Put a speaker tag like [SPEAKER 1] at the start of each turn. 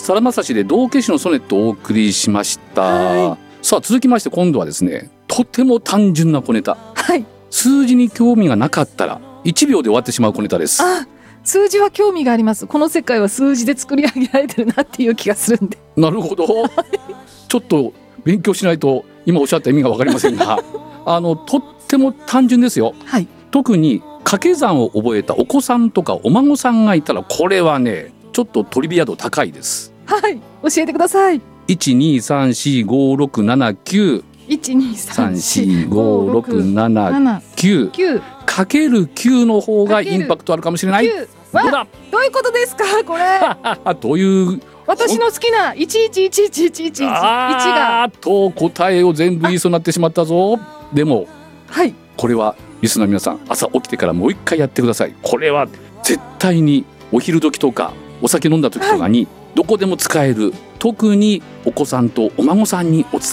[SPEAKER 1] さだまさしで道化師のソネットをお送りしました、
[SPEAKER 2] はい、
[SPEAKER 1] さあ続きまして今度はですね、とても単純な小ネタ、
[SPEAKER 2] はい、
[SPEAKER 1] 数字に興味がなかったら1秒で終わってしまう小ネタです。
[SPEAKER 2] あ、数字は興味があります。この世界は数字で作り上げられてるなっていう気がするんで。
[SPEAKER 1] なるほどちょっと勉強しないと今おっしゃった意味が分かりませんがとっても単純ですよ、
[SPEAKER 2] はい、
[SPEAKER 1] 特に掛け算を覚えたお子さんとかお孫さんがいたらこれはねちょっとトリビア度高いです。
[SPEAKER 2] はい、教えてください。
[SPEAKER 1] 123456791
[SPEAKER 2] 123456789
[SPEAKER 1] かける9の方がインパクトあるかもしれない。どうだ
[SPEAKER 2] どういうことですかこれ
[SPEAKER 1] という
[SPEAKER 2] 私の好きな1111111が
[SPEAKER 1] と答えを全部言いそうになってしまったぞ。でも、
[SPEAKER 2] はい、
[SPEAKER 1] これはリスナーの皆さん朝起きてからもう一回やってください。これは絶対にお昼時とかお酒飲んだ時とかにどこでも使える、特にお子さんとお孫さんにお伝